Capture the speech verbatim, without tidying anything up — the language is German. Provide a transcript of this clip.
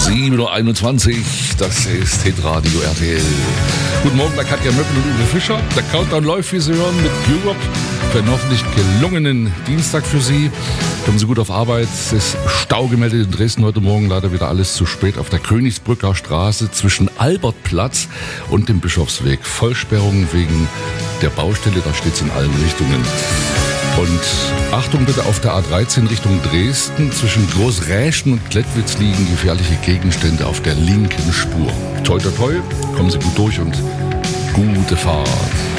sieben Uhr einundzwanzig, das ist Hitradio R T L. Guten Morgen, da Katja Möppel und Uwe Fischer. Der Countdown läuft, wie Sie hören, mit Europe für einen hoffentlich gelungenen Dienstag für Sie. Kommen Sie gut auf Arbeit. Es ist Stau gemeldet in Dresden heute Morgen. Leider wieder alles zu spät auf der Königsbrücker Straße zwischen Albertplatz und dem Bischofsweg. Vollsperrung wegen der Baustelle, da steht es in allen Richtungen. Und Achtung bitte, auf der A dreizehn Richtung Dresden zwischen Großräschen und Klettwitz liegen gefährliche Gegenstände auf der linken Spur. Toi toi toi, kommen Sie gut durch und gute Fahrt.